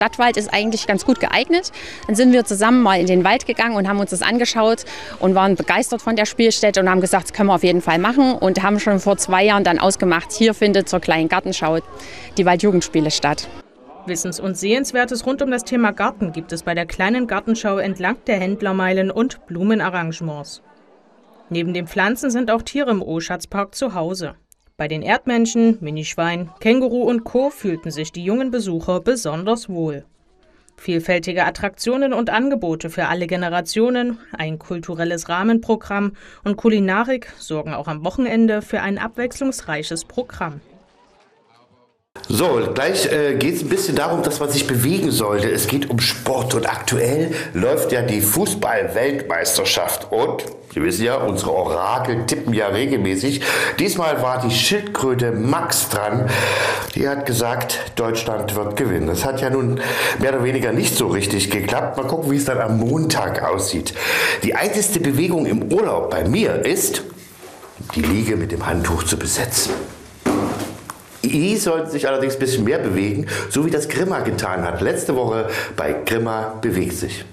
Stadtwald ist eigentlich ganz gut geeignet. Dann sind wir zusammen mal in den Wald gegangen und haben uns das angeschaut und waren begeistert von der Spielstätte und haben gesagt, das können wir auf jeden Fall machen und haben schon vor 2 Jahren dann ausgemacht, hier findet zur kleinen Gartenschau die Waldjugendspiele statt. Wissens- und Sehenswertes rund um das Thema Garten gibt es bei der kleinen Gartenschau entlang der Händlermeilen und Blumenarrangements. Neben den Pflanzen sind auch Tiere im O-Schatzpark zu Hause. Bei den Erdmännchen, Minischwein, Känguru und Co. fühlten sich die jungen Besucher besonders wohl. Vielfältige Attraktionen und Angebote für alle Generationen, ein kulturelles Rahmenprogramm und Kulinarik sorgen auch am Wochenende für ein abwechslungsreiches Programm. So, gleich geht es ein bisschen darum, dass man sich bewegen sollte. Es geht um Sport und aktuell läuft ja die Fußball-Weltmeisterschaft. Und Sie wissen ja, unsere Orakel tippen ja regelmäßig. Diesmal war die Schildkröte Max dran. Die hat gesagt, Deutschland wird gewinnen. Das hat ja nun mehr oder weniger nicht so richtig geklappt. Mal gucken, wie es dann am Montag aussieht. Die einzige Bewegung im Urlaub bei mir ist, die Liege mit dem Handtuch zu besetzen. Die sollten sich allerdings ein bisschen mehr bewegen, so wie das Grimma getan hat. Letzte Woche bei Grimma bewegt sich.